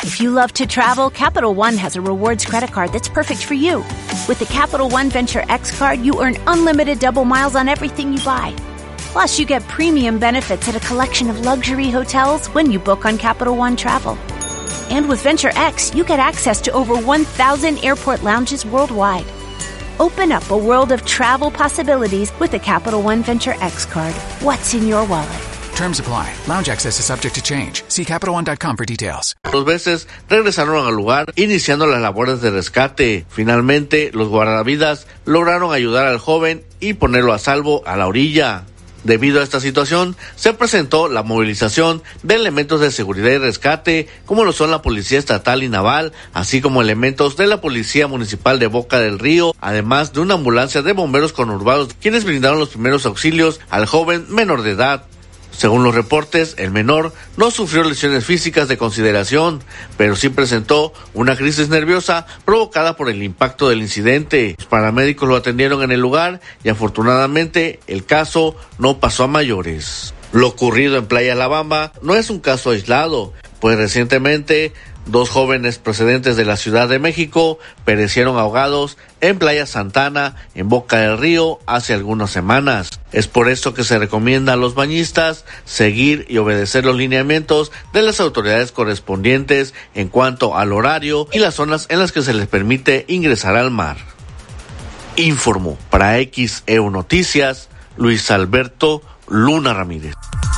If you love to travel, Capital One has a rewards credit card that's perfect for you. With the Capital One Venture X card, you earn unlimited double miles on everything you buy. Plus, you get premium benefits at a collection of luxury hotels when you book on Capital One Travel. And with Venture X, you get access to over 1,000 airport lounges worldwide. Open up a world of travel possibilities with the Capital One Venture X card. What's in your wallet? Terms apply. Lounge access is subject to change. See CapitalOne.com for details. 2 veces regresaron al lugar, iniciando las labores de rescate. Finalmente, los guardavidas lograron ayudar al joven y ponerlo a salvo a la orilla. Debido a esta situación, se presentó la movilización de elementos de seguridad y rescate, como lo son la Policía Estatal y Naval, así como elementos de la Policía Municipal de Boca del Río, además de una ambulancia de bomberos conurbados, quienes brindaron los primeros auxilios al joven menor de edad. Según los reportes, el menor no sufrió lesiones físicas de consideración, pero sí presentó una crisis nerviosa provocada por el impacto del incidente. Los paramédicos lo atendieron en el lugar y afortunadamente el caso no pasó a mayores. Lo ocurrido en Playa La Bamba no es un caso aislado, pues recientemente 2 jóvenes procedentes de la Ciudad de México perecieron ahogados en Playa Santana, en Boca del Río, hace algunas semanas. Es por esto que se recomienda a los bañistas seguir y obedecer los lineamientos de las autoridades correspondientes en cuanto al horario y las zonas en las que se les permite ingresar al mar. Informó para XEU Noticias, Luis Alberto Luna Ramírez.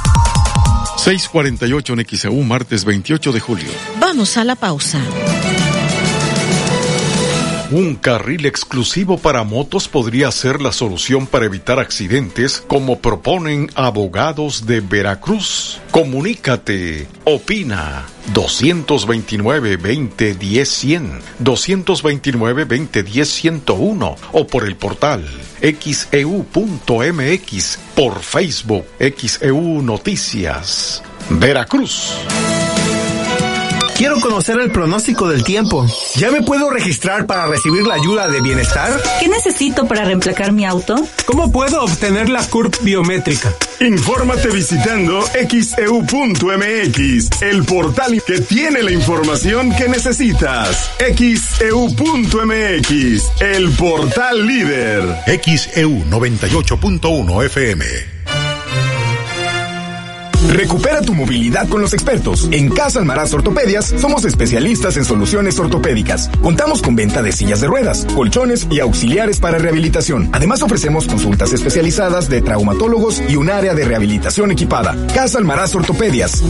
6:48 en XEU, martes 28 de julio. Vamos a la pausa. Un carril exclusivo para motos podría ser la solución para evitar accidentes, como proponen abogados de Veracruz. Comunícate, opina. 229-2010-100, 229-2010-101 o por el portal xeu.mx, por Facebook XEU Noticias, Veracruz. Quiero conocer el pronóstico del tiempo. ¿Ya me puedo registrar para recibir la ayuda de bienestar? ¿Qué necesito para reemplacar mi auto? ¿Cómo puedo obtener la CURP biométrica? Infórmate visitando xeu.mx, el portal que tiene la información que necesitas. xeu.mx, el portal líder. XEU 98.1 FM. Recupera tu movilidad con los expertos. En Casa Almaraz Ortopedias somos especialistas en soluciones ortopédicas. Contamos con venta de sillas de ruedas, colchones y auxiliares para rehabilitación. Además ofrecemos consultas especializadas de traumatólogos y un área de rehabilitación equipada. Casa Almaraz Ortopedias,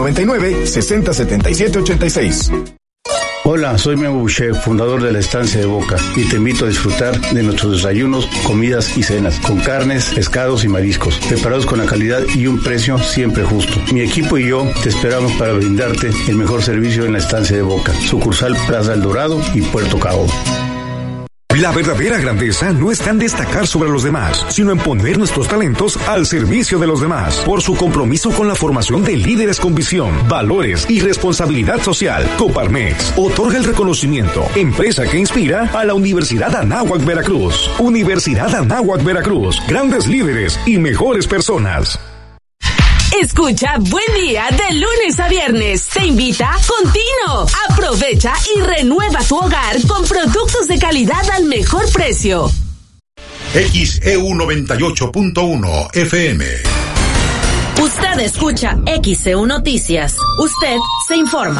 2299-607786. Hola, soy Memo Boucher, fundador de la Estancia de Boca, y te invito a disfrutar de nuestros desayunos, comidas y cenas, con carnes, pescados y mariscos, preparados con la calidad y un precio siempre justo. Mi equipo y yo te esperamos para brindarte el mejor servicio en la Estancia de Boca, sucursal Plaza El Dorado y Puerto Cabo. La verdadera grandeza no está en destacar sobre los demás, sino en poner nuestros talentos al servicio de los demás. Por su compromiso con la formación de líderes con visión, valores y responsabilidad social, Coparmex otorga el reconocimiento Empresa que Inspira a la Universidad Anáhuac Veracruz. Universidad Anáhuac Veracruz, grandes líderes y mejores personas. Escucha Buen Día de lunes a viernes. Te invita Contino. Aprovecha y renueva tu hogar con productos de calidad al mejor precio. XEU 98.1 FM. Usted escucha XEU Noticias. Usted se informa.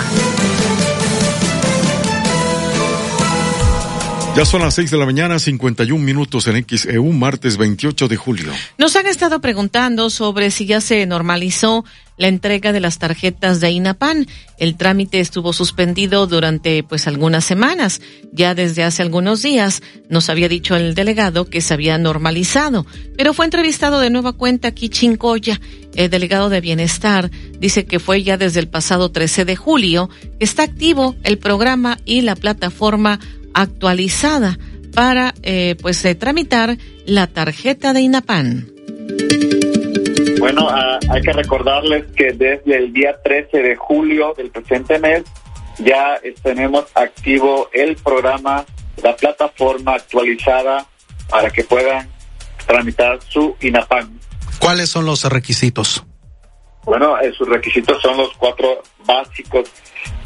Ya son las 6 de la mañana, 51 minutos en XEU, martes 28 de julio. Nos han estado preguntando sobre si ya se normalizó la entrega de las tarjetas de INAPAN. El trámite estuvo suspendido durante algunas semanas. Ya desde hace algunos días nos había dicho el delegado que se había normalizado, pero fue entrevistado de nueva cuenta aquí Chincoya, el delegado de Bienestar. Dice que fue ya desde el pasado 13 de julio que está activo el programa y la plataforma actualizada para tramitar la tarjeta de INAPAN. Bueno, hay que recordarles que desde el día 13 de julio del presente mes ya tenemos activo el programa, la plataforma actualizada para que puedan tramitar su INAPAN. ¿Cuáles son los requisitos? Bueno, sus requisitos son los 4 básicos